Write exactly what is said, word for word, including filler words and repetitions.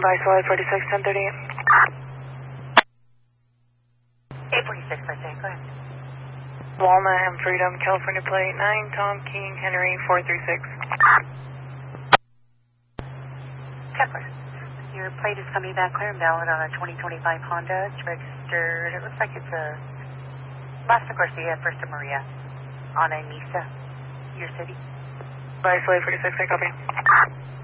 Viceroy forty-six, ten thirty-eight. eight forty-six, by saying, go ahead. Walnut and Freedom, California plate nine, Tom King Henry four three six. Kepler, your plate is coming back clear and valid on a twenty twenty-five Honda. It's registered, it looks like it's a Boston Garcia, First of Maria, on a Mesa, your city. Viceroy forty-six, I copy.